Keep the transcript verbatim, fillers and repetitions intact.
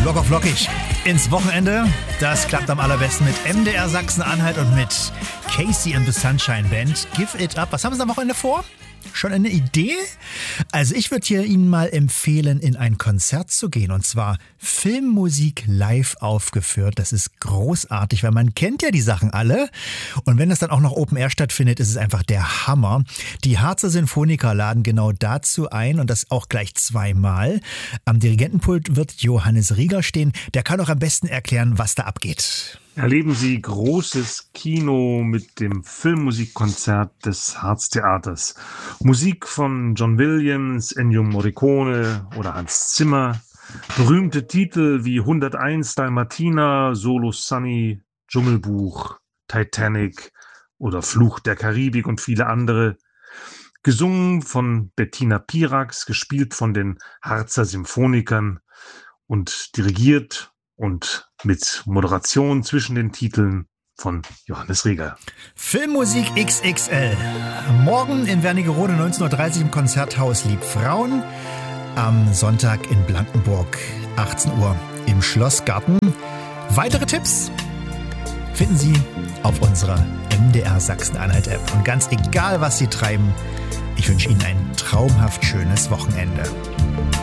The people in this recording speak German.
Locker flockig ins Wochenende. Das klappt am allerbesten mit M D R Sachsen-Anhalt und mit Casey and the Sunshine Band. Give it up. Was haben Sie am Wochenende vor? Schon eine Idee? Also ich würde hier Ihnen mal empfehlen, in ein Konzert zu gehen. Und zwar Filmmusik live aufgeführt. Das ist großartig, weil man kennt ja die Sachen alle. Und wenn das dann auch noch Open Air stattfindet, ist es einfach der Hammer. Die Harzer Sinfoniker laden genau dazu ein und das auch gleich zweimal. Am Dirigentenpult wird Johannes Rieger stehen. Der kann auch am besten erklären, was da abgeht. Erleben Sie großes Kino mit dem Filmmusikkonzert des Harztheaters. Musik von John Williams, Ennio Morricone oder Hans Zimmer. Berühmte Titel wie hunderteins Dalmatiner, Solo Sunny, Dschungelbuch, Titanic oder Fluch der Karibik und viele andere. Gesungen von Bettina Pirax, gespielt von den Harzer Symphonikern und dirigiert und mit Moderation zwischen den Titeln von Johannes Rieger. Filmmusik X X L. Morgen in Wernigerode neunzehn Uhr dreißig im Konzerthaus Liebfrauen. Am Sonntag in Blankenburg achtzehn Uhr im Schlossgarten. Weitere Tipps finden Sie auf unserer M D R Sachsen-Anhalt-App. Und ganz egal, was Sie treiben, ich wünsche Ihnen ein traumhaft schönes Wochenende.